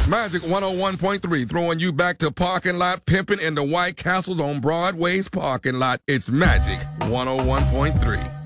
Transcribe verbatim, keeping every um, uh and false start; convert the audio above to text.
Magic one oh one point three, throwing you back to parking lot pimping in the White Castles on Broadway's parking lot. It's Magic one oh one point three.